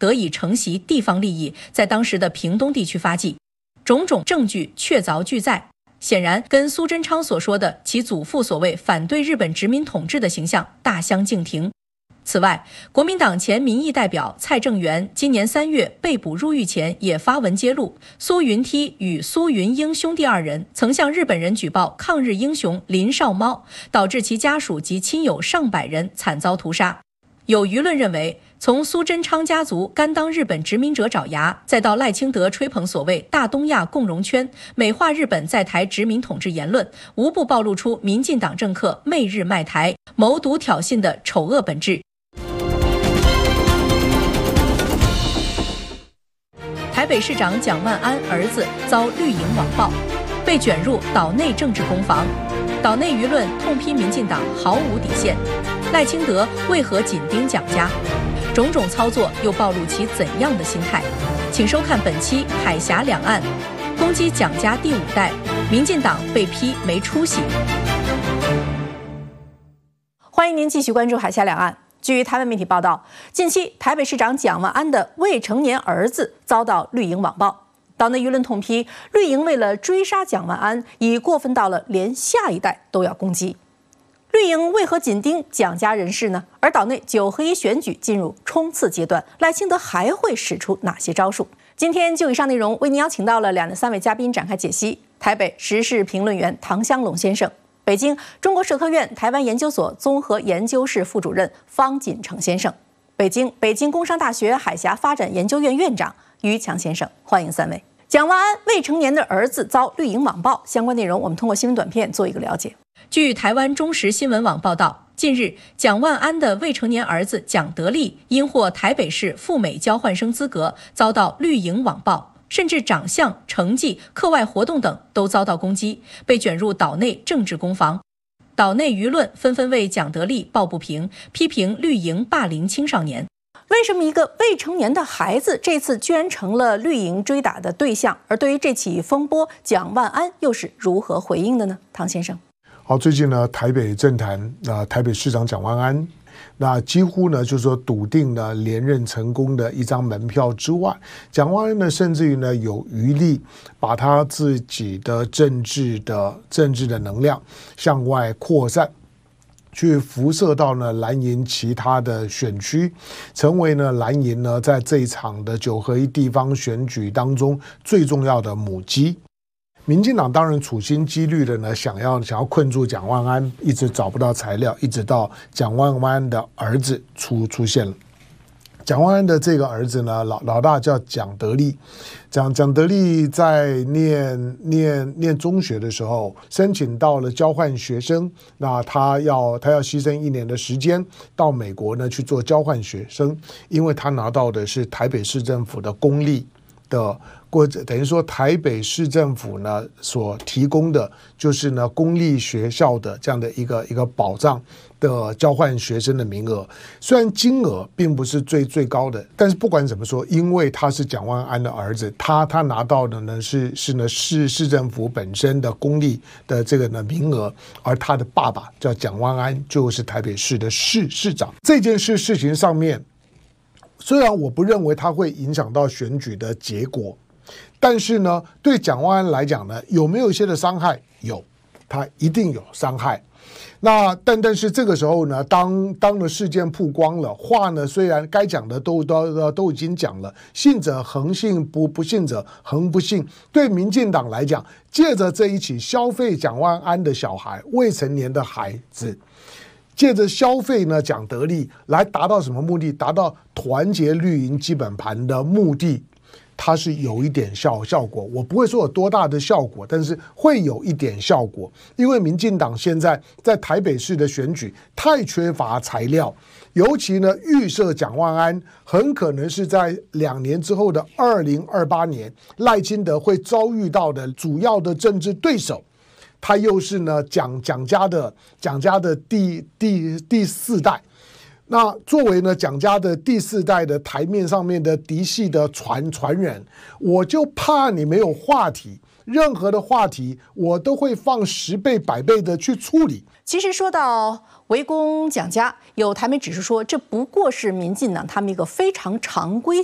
得以承袭地方利益，在当时的屏东地区发迹，种种证据确凿俱在。显然，跟苏贞昌所说的其祖父所谓反对日本殖民统治的形象大相径庭。此外，国民党前民意代表蔡正元今年3月被捕入狱前也发文揭露，苏云梯与苏云英兄弟2人曾向日本人举报抗日英雄林少猫，导致其家属及亲友上百人惨遭屠杀。有舆论认为，从苏贞昌家族甘当日本殖民者爪牙，再到赖清德吹捧所谓大东亚共荣圈，美化日本在台殖民统治言论，无不暴露出民进党政客媚日卖台、谋独挑衅的丑恶本质。台北市长蒋万安儿子遭绿营网暴，被卷入岛内政治攻防，岛内舆论痛批民进党毫无底线。赖清德为何紧盯蒋家？种种操作又暴露其怎样的心态？请收看本期《海峡两岸》，攻击蒋家第5代，民进党被批没出息。欢迎您继续关注《海峡两岸》。据台湾媒体报道，近期台北市长蒋万安的未成年儿子遭到绿营网暴，岛内舆论痛批绿营为了追杀蒋万安，已过分到了连下一代都要攻击。绿营为何紧盯蒋家人士呢？而岛内9合1选举进入冲刺阶段，赖清德还会使出哪些招数？今天就以上内容为您邀请到了2的3位嘉宾展开解析。台北时事评论员唐湘龙先生，北京中国社科院台湾研究所综合研究室副主任方锦成先生，北京工商大学海峡发展研究院院长于强先生，欢迎3位。蒋万安未成年的儿子遭绿营网暴，相关内容我们通过新闻短片做一个了解。据台湾中时新闻网报道，近日蒋万安的未成年儿子蒋德利因获台北市赴美交换生资格，遭到绿营网暴，甚至长相、成绩、课外活动等都遭到攻击，被卷入岛内政治攻防。岛内舆论纷纷为蒋德利抱不平，批评绿营霸凌青少年。为什么一个未成年的孩子这次居然成了绿营追打的对象？而对于这起风波，蒋万安又是如何回应的呢？唐先生。 好，最近呢，台北政坛台北市长蒋万安，那几乎呢就是说笃定了连任成功的一张门票之外，蒋万安呢甚至于呢有余力把他自己的政治的能量向外扩散，去辐射到呢蓝营其他的选区，成为呢蓝营呢在这一场的9合1地方选举当中最重要的母鸡。民进党当然处心积虑的呢，想要困住蒋万安，一直找不到材料，一直到蒋万安的儿子出现了。蒋万安的这个儿子呢，老大叫蒋德利，蒋德利在念中学的时候，申请到了交换学生，那他要牺牲1年的时间到美国呢去做交换学生，因为他拿到的是台北市政府的公立的。等于说台北市政府呢所提供的就是呢公立学校的这样的一个保障的交换学生的名额，虽然金额并不是最高的，但是不管怎么说，因为他是蒋万安的儿子，他拿到的呢是市政府本身的公立的这个呢名额，而他的爸爸叫蒋万安，就是台北市的市长。这件事情上面，虽然我不认为它会影响到选举的结果，但是呢，对蒋万安来讲呢，有没有一些的伤害？有，他一定有伤害。那但是这个时候呢，当了事件曝光了，话呢虽然该讲的都已经讲了，信者恒信，不信者恒不信。对民进党来讲，借着这一起消费蒋万安的小孩，未成年的孩子，借着消费呢蒋德利来达到什么目的？达到团结绿营基本盘的目的。它是有一点效果，我不会说有多大的效果，但是会有一点效果。因为民进党现在在台北市的选举太缺乏材料，尤其呢预设蒋万安很可能是在2年之后的2028年赖清德会遭遇到的主要的政治对手，他又是呢蒋家的第4代。那作为呢蒋家的第4代的台面上面的嫡系的传人，我就怕你没有话题，任何的话题我都会放10倍100倍的去处理。 其实说到围攻蒋家，有台媒指出说，这不过是民进党他们一个非常常规